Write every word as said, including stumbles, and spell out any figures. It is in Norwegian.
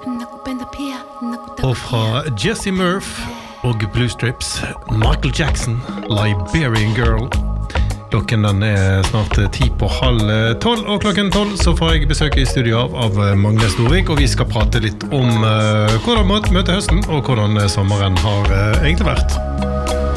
Og fra Jessie Murph og Blue Strips, Michael Jackson, Liberian Girl. Klokken den er snart ti på halv tolv, og klokken tolv så får jeg besøk i studio av, av Magne Storvik, og vi skal prate litt om uh, hvordan møte høsten, og hvordan sommeren har uh, egentlig vært.